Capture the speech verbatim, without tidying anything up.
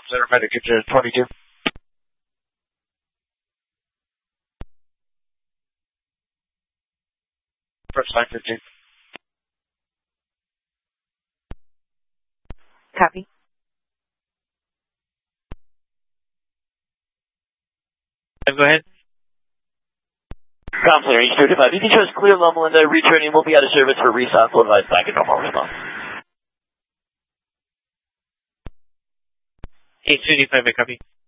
Center Medic, get to twenty-two. Press line fifteen. Copy. Go ahead. Complex Range thirty-five. You can show us clear Loma Linda. Returning will be out of service for restock. We'll advise back in normal response. eight fifty-five, copy.